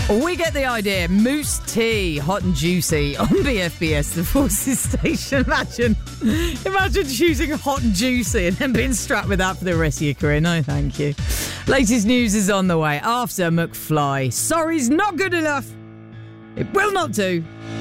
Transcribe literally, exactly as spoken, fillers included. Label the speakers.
Speaker 1: We get the idea. Moose tea, hot and juicy on B F B S, the Forces station. Imagine, imagine choosing hot and juicy and then being strapped with that for the rest of your career. No, thank you. Latest news is on the way after McFly. Sorry's not good enough. It will not do.